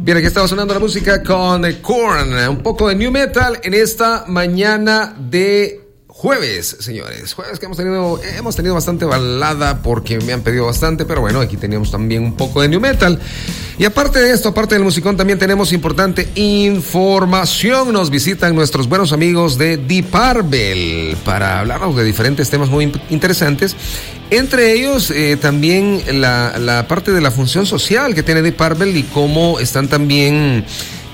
Bien, aquí estaba sonando la música con Korn, un poco de new metal en esta mañana de jueves, señores. Jueves que hemos tenido bastante balada porque me han pedido bastante, pero bueno, aquí teníamos también un poco de new metal. Y aparte de esto, aparte del musicón, también tenemos importante información. Nos visitan nuestros buenos amigos de Deep Arbel para hablarnos de diferentes temas muy interesantes. Entre ellos, también la parte de la función social que tiene Deep Arbel y cómo están también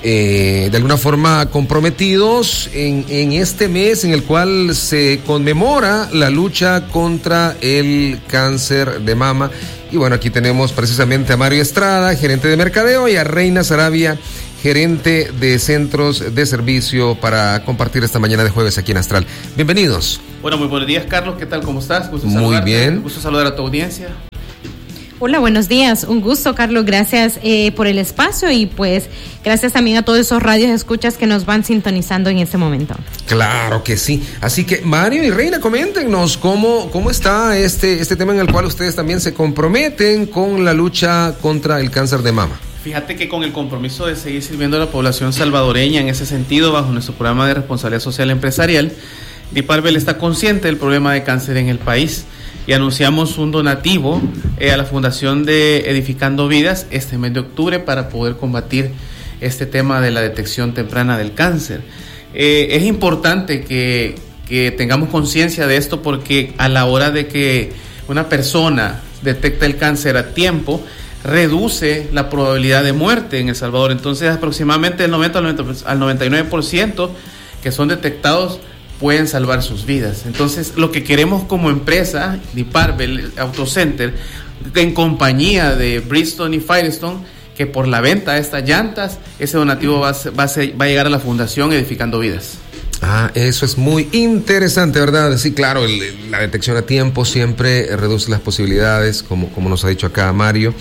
de alguna forma comprometidos en este mes en el cual se conmemora la lucha contra el cáncer de mama. Y bueno, aquí tenemos precisamente a Mario Estrada, gerente de mercadeo, y a Reina Sarabia, gerente de centros de servicio, para compartir esta mañana de jueves aquí en Astral. Bienvenidos. Bueno, muy buenos días, Carlos. ¿Qué tal? ¿Cómo estás? Gusto muy saludarte. Bien. Gusto saludar a tu audiencia. Hola, buenos días. Un gusto, Carlos. Gracias por el espacio y pues gracias también a todos esos radios escuchas que nos van sintonizando en este momento. Claro que sí. Así que Mario y Reina, coméntenos cómo está este tema en el cual ustedes también se comprometen con la lucha contra el cáncer de mama. Fíjate que con el compromiso de seguir sirviendo a la población salvadoreña en ese sentido, bajo nuestro programa de responsabilidad social empresarial, Deep Arbel está consciente del problema de cáncer en el país. Y anunciamos un donativo a la Fundación de Edificando Vidas este mes de octubre para poder combatir este tema de la detección temprana del cáncer. Es importante que tengamos conciencia de esto, porque a la hora de que una persona detecta el cáncer a tiempo, reduce la probabilidad de muerte en El Salvador. Entonces, aproximadamente el 90 al 99% que son detectados pueden salvar sus vidas. Entonces, lo que queremos como empresa, Deep Arbel Auto Center, en compañía de Bridgestone y Firestone, que por la venta de estas llantas, ese donativo va a llegar a la Fundación Edificando Vidas. Ah, eso es muy interesante, ¿verdad? Sí, claro, la detección a tiempo siempre reduce las posibilidades, como nos ha dicho acá Mario.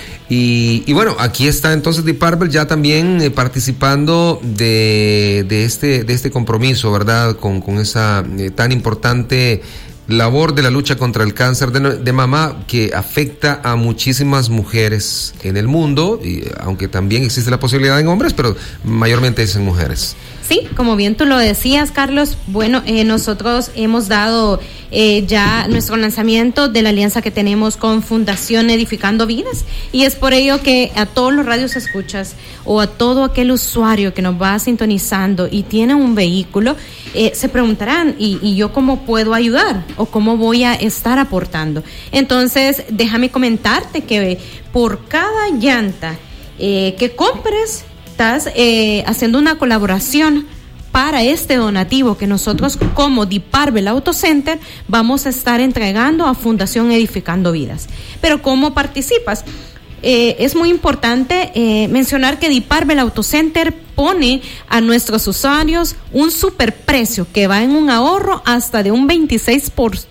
Y bueno, aquí está entonces Deep Arbel ya también participando de este compromiso, ¿verdad? Con esa tan importante labor de la lucha contra el cáncer de mama, que afecta a muchísimas mujeres en el mundo, y aunque también existe la posibilidad en hombres, pero mayormente es en mujeres. Sí, como bien tú lo decías, Carlos, bueno, nosotros hemos dado ya nuestro lanzamiento de la alianza que tenemos con Fundación Edificando Vidas, y es por ello que a todos los radios escuchas o a todo aquel usuario que nos va sintonizando y tiene un vehículo, se preguntarán, ¿y yo cómo puedo ayudar? ¿O cómo voy a estar aportando? Entonces, déjame comentarte que por cada llanta que compres, estás haciendo una colaboración para este donativo que nosotros como Deep Arbel Auto Center vamos a estar entregando a Fundación Edificando Vidas. Pero ¿cómo participas? Es muy importante mencionar que Deep Arbel Auto Center pone a nuestros usuarios un superprecio que va en un ahorro hasta de un 26%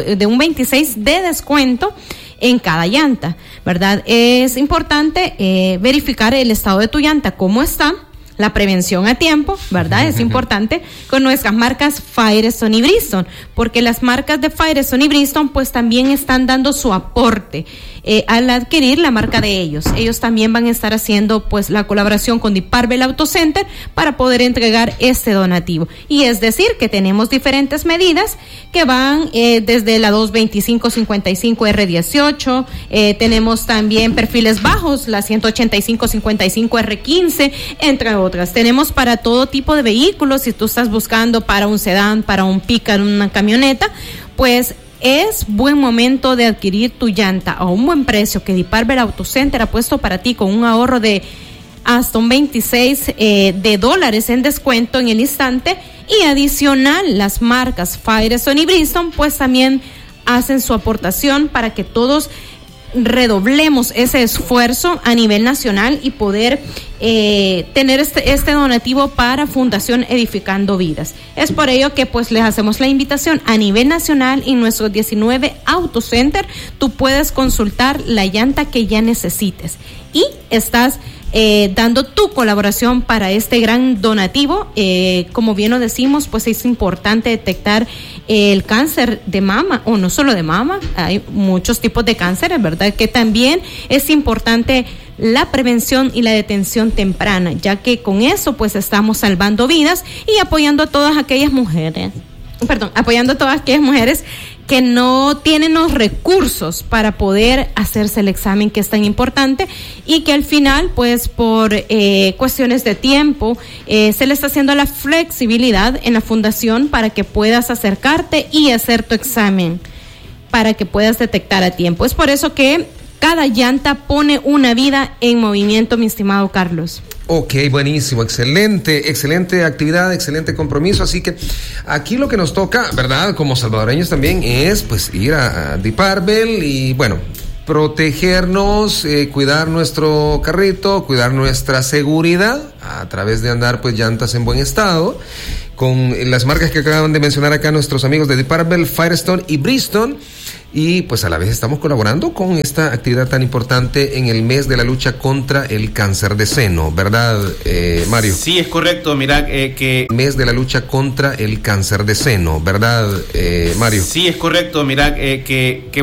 de descuento en cada llanta, ¿verdad? Es importante verificar el estado de tu llanta, cómo está, la prevención a tiempo, ¿verdad? Es importante con nuestras marcas Firestone y Bridgestone, porque las marcas de Firestone y Bridgestone pues también están dando su aporte al adquirir la marca de ellos. Ellos también van a estar haciendo pues la colaboración con Deep Arbel Auto Center para poder entregar este donativo. Y es decir, que tenemos diferentes medidas que van desde la 225-55R18, tenemos también perfiles bajos, la 185-55R15, entre otras. Tenemos para todo tipo de vehículos. Si tú estás buscando para un sedán, para un pickup, una camioneta, pues es buen momento de adquirir tu llanta a un buen precio que Deep Arbel Auto Center ha puesto para ti, con un ahorro de hasta un $26 en descuento en el instante. Y adicional, las marcas Firestone y Bridgestone pues también hacen su aportación para que todos redoblemos ese esfuerzo a nivel nacional y poder tener este donativo para Fundación Edificando Vidas. Es por ello que pues les hacemos la invitación a nivel nacional. En nuestros 19 Auto Center tú puedes consultar la llanta que ya necesites y estás dando tu colaboración para este gran donativo. Como bien lo decimos, pues es importante detectar el cáncer de mama, o no solo de mama, hay muchos tipos de cánceres, ¿verdad? Que también es importante la prevención y la detención temprana, ya que con eso pues estamos salvando vidas y apoyando a todas aquellas mujeres que no tienen los recursos para poder hacerse el examen que es tan importante y que al final, pues por cuestiones de tiempo, se le está haciendo la flexibilidad en la fundación para que puedas acercarte y hacer tu examen, para que puedas detectar a tiempo. Es por eso que cada llanta pone una vida en movimiento, mi estimado Carlos. Ok, buenísimo, excelente actividad, excelente compromiso, así que aquí lo que nos toca, ¿verdad? Como salvadoreños también es pues ir a Deep Arbel y bueno, protegernos, cuidar nuestro carrito, cuidar nuestra seguridad a través de andar pues llantas en buen estado, con las marcas que acaban de mencionar acá nuestros amigos de Deep Arbel, Firestone y Bridgestone. Y pues a la vez estamos colaborando con esta actividad tan importante en el mes de la lucha contra el cáncer de seno, ¿verdad, Mario? Sí, es correcto, mira que... Mes de la lucha contra el cáncer de seno, ¿verdad, Mario? Sí, es correcto, mira que